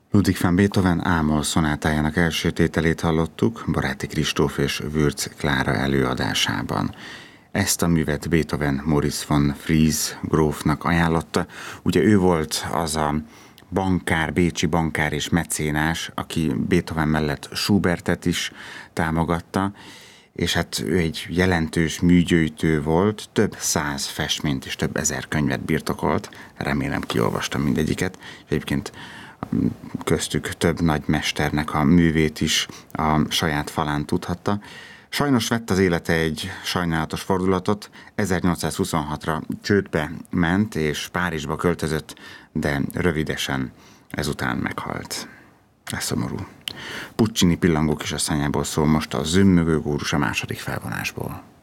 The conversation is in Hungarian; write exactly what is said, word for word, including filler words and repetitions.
Ludwig van Beethoven Ámol szonátájának első tételét hallottuk Baráti Kristóf és Würz Klára előadásában. Ezt a művet Beethoven Maurice von Fries grófnak ajánlotta. Ugye ő volt az a bankár, bécsi bankár és mecénás, aki Beethoven mellett Schubertet is támogatta, és hát ő egy jelentős műgyűjtő volt, több száz festményt és több ezer könyvet birtokolt, remélem kiolvastam mindegyiket, és egyébként köztük több nagy mesternek a művét is a saját falán tudhatta. Sajnos vett az élete egy sajnálatos fordulatot, ezernyolcszázhuszonhatra csődbe ment és Párizsba költözött, de rövidesen ezután meghalt. Ez szomorú. Puccini Pillangó kisasszonyából szól most a Zümmögő kórus a második felvonásból.